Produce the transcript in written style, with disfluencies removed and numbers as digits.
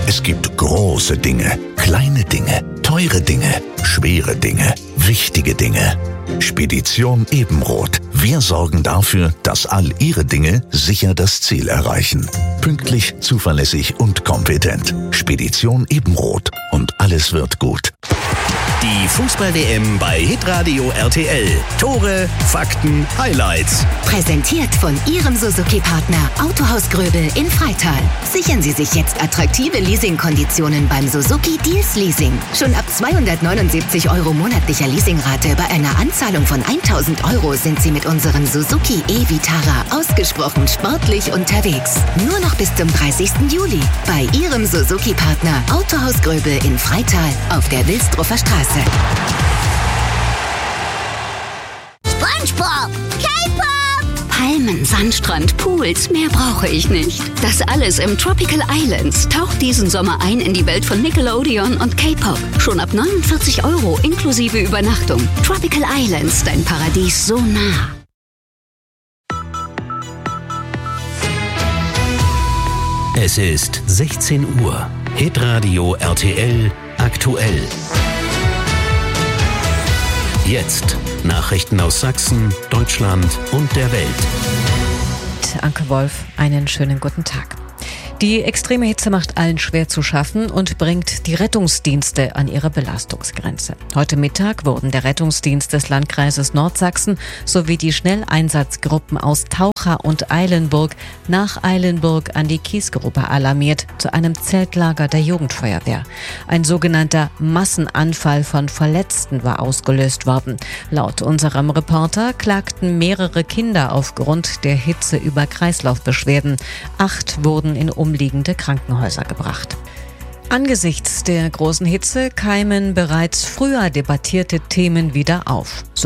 Es gibt große Dinge, kleine Dinge, teure Dinge, schwere Dinge, wichtige Dinge. Spedition Ebenroth. Wir sorgen dafür, dass all Ihre Dinge sicher das Ziel erreichen. Pünktlich, zuverlässig und kompetent. Spedition Ebenroth. Und alles wird gut. Die Fußball-WM bei Hitradio RTL. Tore, Fakten, Highlights. Präsentiert von Ihrem Suzuki-Partner Autohaus Gröbel in Freital. Sichern Sie sich jetzt attraktive Leasingkonditionen beim Suzuki Deals Leasing. Schon ab 279 € monatlicher Leasingrate bei einer Anzahlung von 1.000 € sind Sie mit unserem Suzuki e-Vitara ausgesprochen sportlich unterwegs. Nur noch bis zum 30. Juli bei Ihrem Suzuki-Partner Autohaus Gröbel in Freital auf der Wilsdruffer Straße. SpongeBob! K-Pop! Palmen, Sandstrand, Pools, mehr brauche ich nicht. Das alles im Tropical Islands. Taucht diesen Sommer ein in die Welt von Nickelodeon und K-Pop. Schon ab 49 € inklusive Übernachtung. Tropical Islands, dein Paradies so nah. Es ist 16 Uhr. Hitradio RTL aktuell. Jetzt Nachrichten aus Sachsen, Deutschland und der Welt. Anke Wolf, einen schönen guten Tag. Die extreme Hitze macht allen schwer zu schaffen und bringt die Rettungsdienste an ihre Belastungsgrenze. Heute Mittag wurden der Rettungsdienst des Landkreises Nordsachsen sowie die Schnelleinsatzgruppen aus Taucha und Eilenburg nach Eilenburg an die Kiesgrube alarmiert zu einem Zeltlager der Jugendfeuerwehr. Ein sogenannter Massenanfall von Verletzten war ausgelöst worden. Laut unserem Reporter klagten mehrere Kinder aufgrund der Hitze über Kreislaufbeschwerden. 8 wurden in umliegende Krankenhäuser gebracht. Angesichts der großen Hitze keimen bereits früher debattierte Themen wieder auf.